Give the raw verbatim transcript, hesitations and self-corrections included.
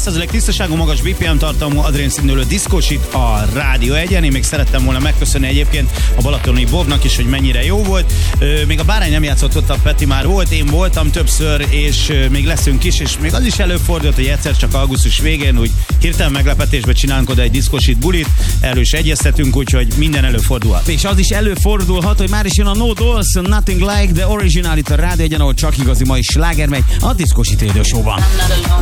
száz százalék tisztaságú, magas bé pé em tartalmú, adrénszínülő diszkósit a Rádió Egyen. Én még szerettem volna megköszönni egyébként a balatoni Bobnak is, hogy mennyire jó volt. Még a Bárány nem játszott ott, a Peti már volt, én voltam többször, és még leszünk is, és még az is előfordult, hogy egyszer csak augusztus végén úgy hirtelen meglepetésbe csinálunk oda egy diszkósit bulit, erről is egyeztetünk, úgyhogy minden előfordulhat. És az is előfordulhat, hogy már is jön a No Dolls, Nothing Like the Original itt a Rádió Egyen, ahol csak igazi mai sláger megy a Diszkósit Radio Show-ban.